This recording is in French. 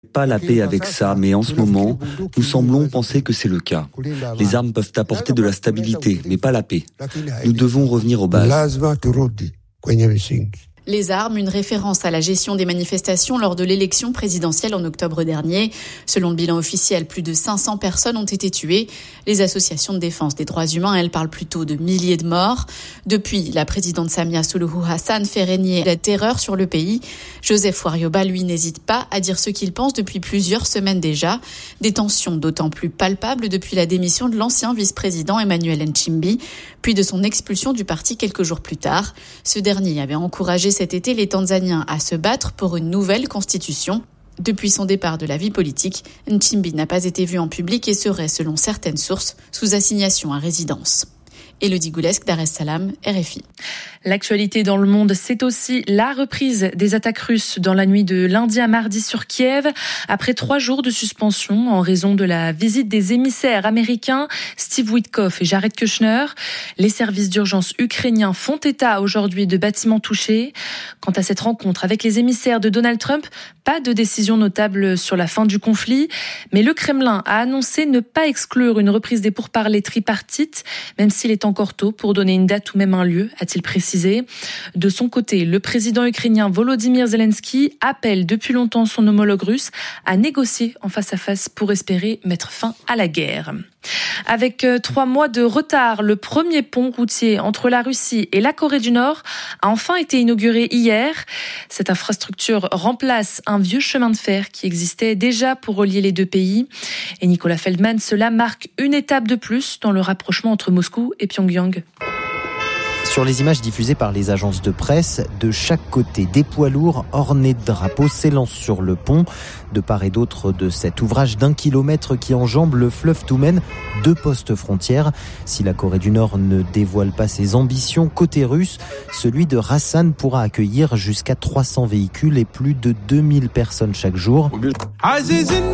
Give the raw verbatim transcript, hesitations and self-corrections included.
Pas la paix avec ça, mais en ce moment, nous semblons penser que c'est le cas. Les armes peuvent apporter de la stabilité, mais pas la paix. Nous devons revenir aux bases. Les armes, une référence à la gestion des manifestations lors de l'élection présidentielle en octobre dernier. Selon le bilan officiel, plus de cinq cents personnes ont été tuées. Les associations de défense des droits humains, elles, parlent plutôt de milliers de morts. Depuis, la présidente Samia Suluhu Hassan fait régner la terreur sur le pays. Joseph Warioba, lui, n'hésite pas à dire ce qu'il pense depuis plusieurs semaines déjà. Des tensions d'autant plus palpables depuis la démission de l'ancien vice-président Emmanuel Nchimbi, puis de son expulsion du parti quelques jours plus tard. Ce dernier avait encouragé cet été les Tanzaniens à se battre pour une nouvelle constitution. Depuis son départ de la vie politique, Nchimbi n'a pas été vu en public et serait, selon certaines sources, sous assignation à résidence. Élodie Goulesque, Dar es Salaam, R F I. L'actualité dans le monde, c'est aussi la reprise des attaques russes dans la nuit de lundi à mardi sur Kiev. Après trois jours de suspension en raison de la visite des émissaires américains Steve Witkoff et Jared Kushner, les services d'urgence ukrainiens font état aujourd'hui de bâtiments touchés. Quant à cette rencontre avec les émissaires de Donald Trump, pas de décision notable sur la fin du conflit. Mais le Kremlin a annoncé ne pas exclure une reprise des pourparlers tripartites, même s'il est encore tôt pour donner une date ou même un lieu, a-t-il précisé. De son côté, le président ukrainien Volodymyr Zelensky appelle depuis longtemps son homologue russe à négocier en face à face pour espérer mettre fin à la guerre. Avec trois mois de retard, le premier pont routier entre la Russie et la Corée du Nord a enfin été inauguré hier. Cette infrastructure remplace un vieux chemin de fer qui existait déjà pour relier les deux pays. Et Nicolas Feldman, cela marque une étape de plus dans le rapprochement entre Moscou et Pyongyang. Sur les images diffusées par les agences de presse, de chaque côté, des poids lourds ornés de drapeaux s'élancent sur le pont. De part et d'autre de cet ouvrage d'un kilomètre qui enjambe le fleuve Toumen, deux postes frontières. Si la Corée du Nord ne dévoile pas ses ambitions, côté russe, celui de Rassan pourra accueillir jusqu'à trois cents véhicules et plus de deux mille personnes chaque jour.